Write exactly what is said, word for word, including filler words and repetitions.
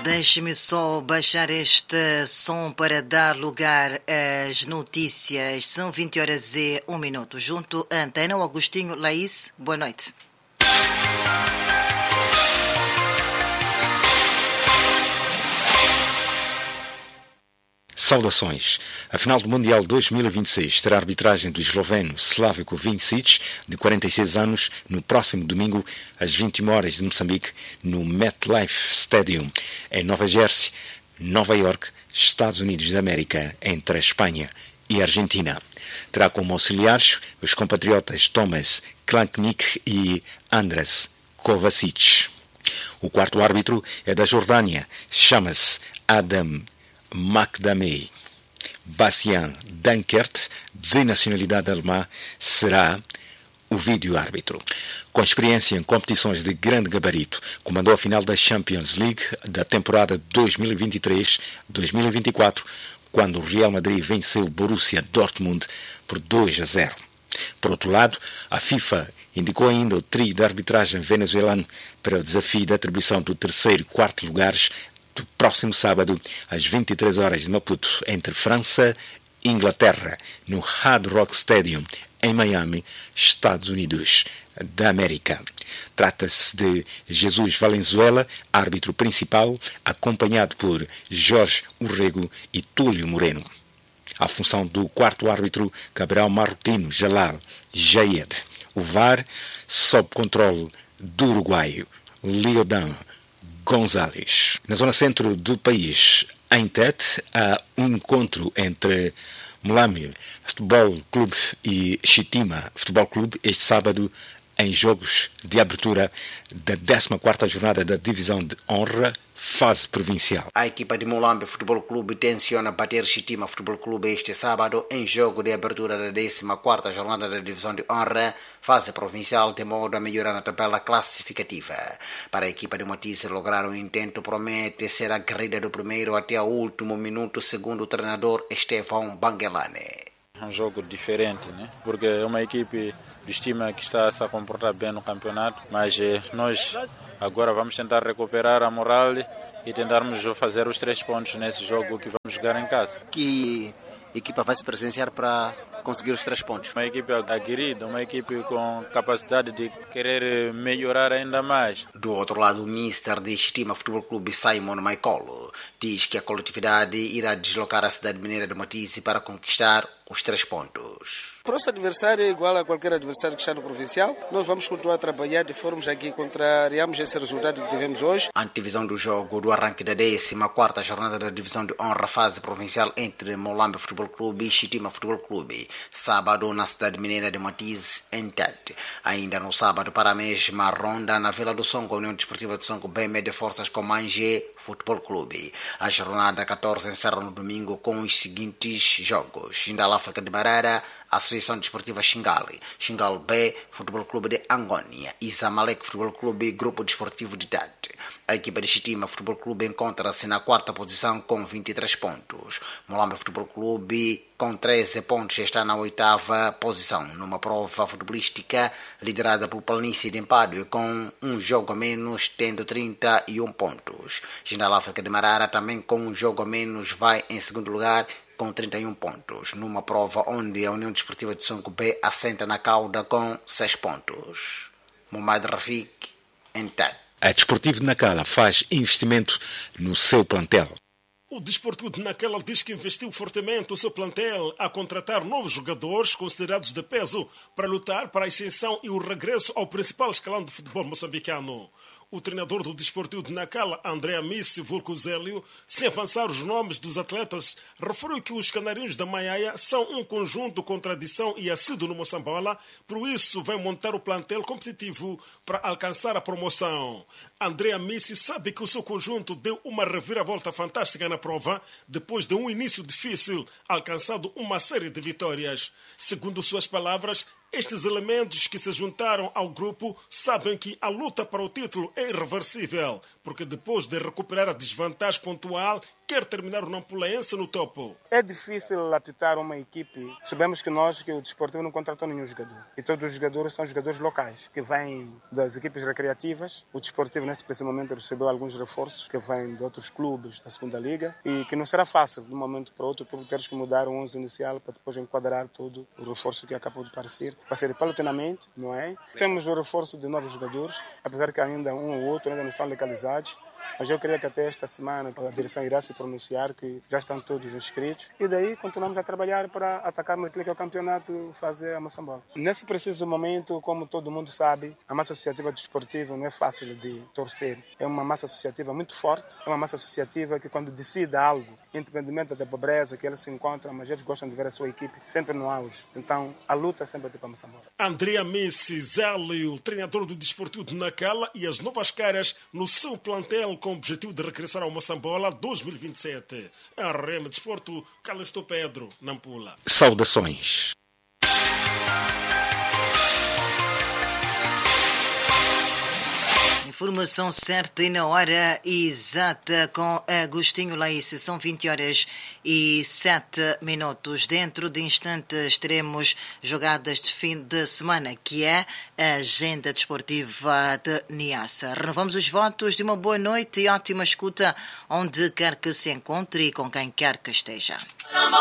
Deixe-me só baixar este som para dar lugar às notícias. São vinte horas e um minuto. Junto à Antena, o Agostinho Laís, boa noite. Saudações. A final do Mundial dois mil e vinte e seis terá a arbitragem do esloveno Slavko Vincic, de quarenta e seis anos, no próximo domingo, às vinte e uma horas de Moçambique, no MetLife Stadium, em Nova Jersey, Nova York, Estados Unidos da América, entre a Espanha e a Argentina. Terá como auxiliares os compatriotas Thomas Klanknik e Andras Kovacic. O quarto árbitro é da Jordânia, chama-se Adam Makdamei. Bastian Dankert, de nacionalidade alemã, será o vídeo-árbitro. Com experiência em competições de grande gabarito, comandou a final da Champions League da temporada dois mil e vinte e três dois mil e vinte e quatro, quando o Real Madrid venceu o Borussia Dortmund por dois a zero. Por outro lado, a FIFA indicou ainda o trio de arbitragem venezuelano para o desafio da atribuição do terceiro e quarto lugares do próximo sábado, às vinte e três horas de Maputo, entre França e Inglaterra, no Hard Rock Stadium, em Miami, Estados Unidos da América. Trata-se de Jesus Valenzuela, árbitro principal, acompanhado por Jorge Urrego e Túlio Moreno. A função do quarto árbitro caberá ao marroquino Jalal Jayed. O V A R sob controle do uruguaio Leodan Gonzalez. Na zona centro do país, em Tete, há um encontro entre Mulambio Futebol Clube e Chitima Futebol Clube este sábado em jogos de abertura da décima quarta jornada da Divisão de Honra, fase provincial. A equipa de Mulambio Futebol Clube tenciona bater Chitima Futebol Clube este sábado em jogo de abertura da décima quarta jornada da Divisão de Honra, fase provincial, de modo a melhorar na tabela classificativa. Para a equipa de Matisse, lograr o intento promete ser aguerrida do primeiro até o último minuto, segundo o treinador Estevão Bangelane. É um jogo diferente, né? Porque é uma equipe de estima que está a se comportar bem no campeonato, mas eh, nós agora vamos tentar recuperar a moral e tentarmos fazer os três pontos nesse jogo que vamos jogar em casa. Que equipa vai se presenciar para conseguir os três pontos? Uma equipe aguerrida, uma equipe com capacidade de querer melhorar ainda mais. Do outro lado, o mister de Estima Futebol Clube, Simon Maicolo, diz que a coletividade irá deslocar a cidade mineira de Matisse para conquistar os três pontos. O nosso adversário é igual a qualquer adversário que está no provincial. Nós vamos continuar a trabalhar de forma a que contrariamos esse resultado que tivemos hoje. A antevisão do jogo do arranque da décima quarta jornada da Divisão de Honra, fase provincial, entre Mulambio Futebol Clube e Chitima Futebol Clube, sábado na cidade mineira de Matisse, em Tete. Ainda no sábado, para a mesma ronda, na Vila do Songo, a União Desportiva de Songo bem mede forças com Manje Futebol Clube. A jornada catorze encerra no domingo com os seguintes jogos: Indal África de Barara, Associação Desportiva Xingali, Xingal B, Futebol Clube de Angônia e Zamalek Futebol Clube, Grupo Desportivo de Tete. A equipa de Chitima Futebol Clube encontra-se na quarta posição com vinte e três pontos. Mulambio Futebol Clube, com treze pontos, está na oitava posição, numa prova futebolística liderada pelo Planície de Empádio, com um jogo a menos, tendo trinta e um pontos. Xingal África de Marara, também com um jogo a menos, vai em segundo lugar, com trinta e um pontos, numa prova onde a União Desportiva de Songo B assenta na cauda com seis pontos. Mohamed Rafik, em Tete. A Desportivo de Nacala faz investimento no seu plantel. O Desportivo de Nacala diz que investiu fortemente o seu plantel a contratar novos jogadores considerados de peso para lutar para a ascensão e o regresso ao principal escalão do futebol moçambicano. O treinador do Desportivo de Nacala, André Amissi Vulcuzélio, sem avançar os nomes dos atletas, referiu que os canarinhos da Maiaia são um conjunto com tradição e assíduo no Moçambola, por isso vai montar o plantel competitivo para alcançar a promoção. André Amissi sabe que o seu conjunto deu uma reviravolta fantástica na prova, depois de um início difícil, alcançando uma série de vitórias. Segundo suas palavras, Estes elementos que se juntaram ao grupo sabem que a luta para o título é irreversível, porque depois de recuperar a desvantagem pontual, quer terminar o Nampulense no topo. É difícil apitar uma equipe. Sabemos que nós, que o Desportivo não contratou nenhum jogador. E todos os jogadores são jogadores locais, que vêm das equipes recreativas. O Desportivo, nesse preciso momento, recebeu alguns reforços que vêm de outros clubes da segunda Liga e que não será fácil, de um momento para o outro, por teres que mudar o onze inicial para depois enquadrar todo o reforço que acabou de aparecer. Vai ser paulatinamente, não é? Temos o reforço de novos jogadores, apesar que ainda um ou outro ainda não estão legalizados. Mas eu queria que até esta semana a direção irá se pronunciar que já estão todos inscritos e daí continuamos a trabalhar para atacarmos aquilo que é o campeonato, fazer a Moçambola. Nesse preciso momento, como todo mundo sabe, a massa associativa do Desportivo não é fácil de torcer. É uma massa associativa muito forte, é uma massa associativa que quando decide algo, independentemente da pobreza que eles se encontram, mas eles gostam de ver a sua equipe sempre no auge. Então, a luta sempre é para a Moçambola. Andrea Messi Zélio, treinador do Desportivo de Nacala, e as novas caras no seu plantel com o objetivo de regressar ao Moçambola dois mil e vinte e sete. A R M Desporto, Calixto Pedro, Nampula. Saudações. Informação certa e na hora exata com Agostinho Laís. São vinte horas e sete minutos. Dentro de instantes teremos jogadas de fim de semana, que é a agenda desportiva de Niassa. Renovamos os votos de uma boa noite e ótima escuta onde quer que se encontre e com quem quer que esteja.